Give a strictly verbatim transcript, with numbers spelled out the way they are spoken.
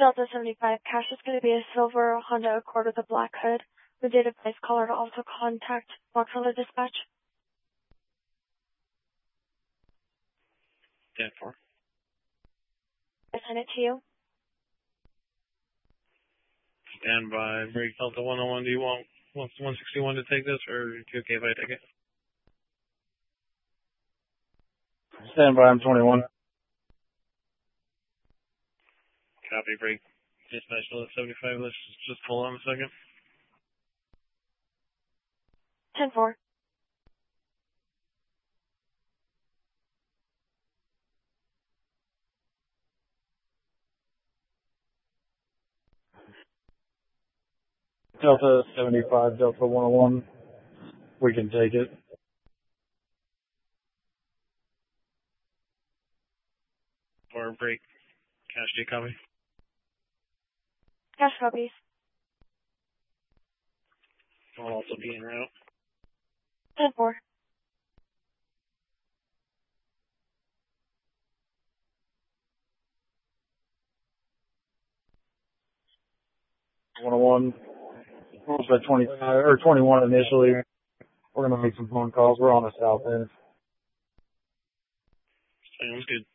Delta seventy-five, cash is going to be a silver Honda Accord with a black hood. The data place caller to also contact Foxtrot Dispatch. ten four. I send it to you. Stand by. Break Delta one oh one. Do you want one sixty-one to take this, or are you okay if I take it? Stand by. I'm twenty-one. Copy. Break. Dispatch Delta seventy-five. Let's just hold on a second. ten four. Delta seventy-five, Delta one oh one. We can take it. Or break. Cash, do you copy? Cash copies. I'll also be en route. ten four. one oh one. We'll say twenty-five or twenty-one initially. We're gonna make some phone calls. We're on the south end. Sounds good.